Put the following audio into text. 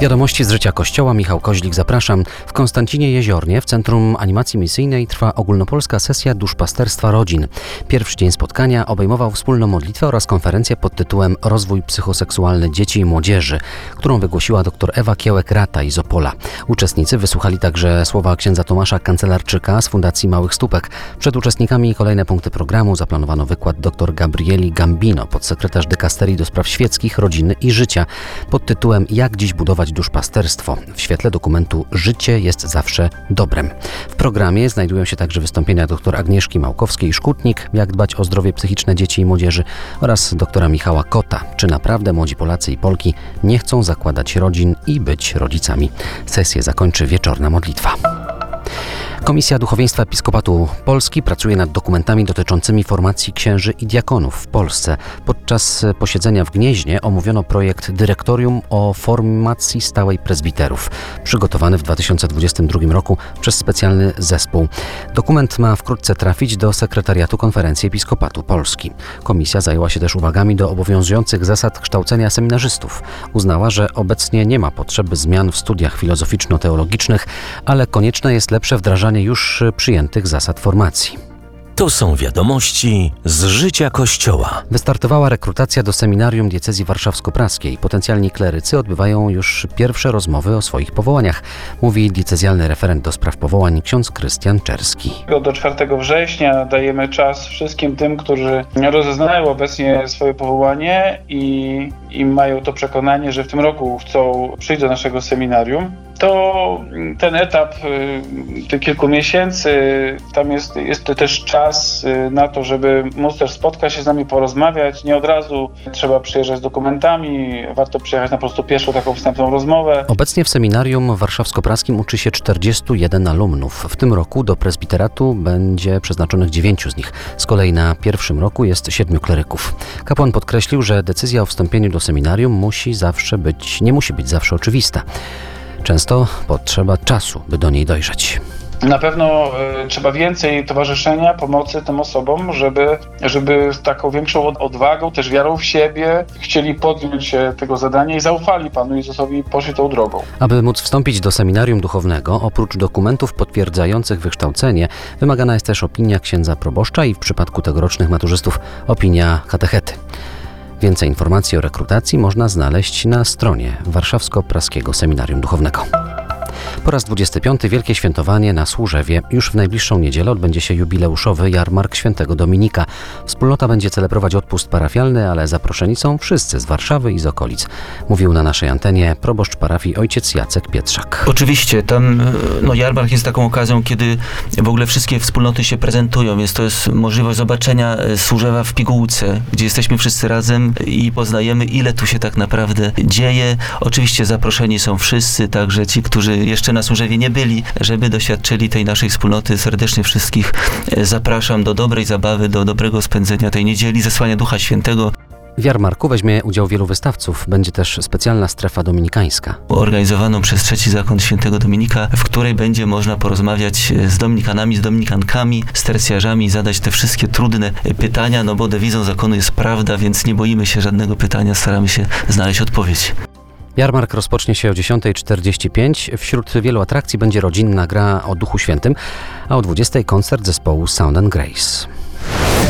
Wiadomości z życia Kościoła. Michał Koźlik, zapraszam. W Konstancinie Jeziornie, w Centrum Animacji Misyjnej, trwa ogólnopolska sesja duszpasterstwa rodzin. Pierwszy dzień spotkania obejmował wspólną modlitwę oraz konferencję pod tytułem Rozwój psychoseksualny dzieci i młodzieży, którą wygłosiła dr Ewa Kiełek-Rataj z Opola. Uczestnicy wysłuchali także słowa księdza Tomasza Kancelarczyka z Fundacji Małych Stópek. Przed uczestnikami kolejne punkty programu zaplanowano wykład dr Gabrieli Gambino, podsekretarz dykasterii do spraw świeckich, rodziny i życia, pod tytułem Jak dziś budować duszpasterstwo w świetle dokumentu Życie jest zawsze dobrem. W programie znajdują się także wystąpienia dr Agnieszki Małkowskiej-Szkutnik, Jak dbać o zdrowie psychiczne dzieci i młodzieży, oraz doktora Michała Kota, Czy naprawdę młodzi Polacy i Polki nie chcą zakładać rodzin i być rodzicami. Sesję zakończy wieczorna modlitwa. Komisja Duchowieństwa Episkopatu Polski pracuje nad dokumentami dotyczącymi formacji księży i diakonów w Polsce. Podczas posiedzenia w Gnieźnie omówiono projekt Dyrektorium o formacji stałej prezbiterów, przygotowany w 2022 roku przez specjalny zespół. Dokument ma wkrótce trafić do Sekretariatu Konferencji Episkopatu Polski. Komisja zajęła się też uwagami do obowiązujących zasad kształcenia seminarzystów. Uznała, że obecnie nie ma potrzeby zmian w studiach filozoficzno-teologicznych, ale konieczne jest lepsze wdrażanie już przyjętych zasad formacji. To są wiadomości z życia Kościoła. Wystartowała rekrutacja do seminarium diecezji warszawsko-praskiej. Potencjalni klerycy odbywają już pierwsze rozmowy o swoich powołaniach, mówi diecezjalny referent do spraw powołań ksiądz Krystian Czerski. Do 4 września dajemy czas wszystkim tym, którzy rozeznają obecnie swoje powołanie i mają to przekonanie, że w tym roku chcą przyjść do naszego seminarium. To ten etap tych kilku miesięcy, tam jest też czas na to, żeby móc też spotkać się z nami, porozmawiać. Nie od razu trzeba przyjeżdżać z dokumentami, warto przyjechać na po prostu pierwszą taką wstępną rozmowę. Obecnie w seminarium warszawsko-praskim uczy się 41 alumnów. W tym roku do prezbiteratu będzie przeznaczonych 9 z nich. Z kolei na pierwszym roku jest 7 kleryków. Kapłan podkreślił, że decyzja o wstąpieniu do seminarium nie musi być zawsze oczywista. Często potrzeba czasu, by do niej dojrzeć. Na pewno trzeba więcej towarzyszenia, pomocy tym osobom, żeby z taką większą odwagą, też wiarą w siebie chcieli podjąć się tego zadania i zaufali Panu Jezusowi i poszli tą drogą. Aby móc wstąpić do seminarium duchownego, oprócz dokumentów potwierdzających wykształcenie, wymagana jest też opinia księdza proboszcza i w przypadku tegorocznych maturzystów opinia katechety. Więcej informacji o rekrutacji można znaleźć na stronie Warszawsko-Praskiego Seminarium Duchownego. Po raz 25. wielkie świętowanie na Służewie. Już w najbliższą niedzielę odbędzie się jubileuszowy jarmark Świętego Dominika. Wspólnota będzie celebrować odpust parafialny, ale zaproszeni są wszyscy z Warszawy i z okolic. Mówił na naszej antenie proboszcz parafii ojciec Jacek Pietrzak. Oczywiście, tam jarmark jest taką okazją, kiedy w ogóle wszystkie wspólnoty się prezentują. To jest możliwość zobaczenia Służewa w pigułce, gdzie jesteśmy wszyscy razem i poznajemy, ile tu się tak naprawdę dzieje. Oczywiście zaproszeni są wszyscy, także ci, którzy jeszcze na Służewie nie byli, żeby doświadczyli tej naszej wspólnoty. Serdecznie wszystkich zapraszam do dobrej zabawy, do dobrego spędzenia tej niedzieli, zesłania Ducha Świętego. W jarmarku weźmie udział wielu wystawców. Będzie też specjalna strefa dominikańska. Organizowaną przez Trzeci Zakon Świętego Dominika, w której będzie można porozmawiać z dominikanami, z dominikankami, z tercjarzami, zadać te wszystkie trudne pytania, bo dewizą zakonu jest prawda, więc nie boimy się żadnego pytania, staramy się znaleźć odpowiedź. Jarmark rozpocznie się o 10:45. Wśród wielu atrakcji będzie rodzinna gra o Duchu Świętym, a o 20:00 koncert zespołu Sound & Grace.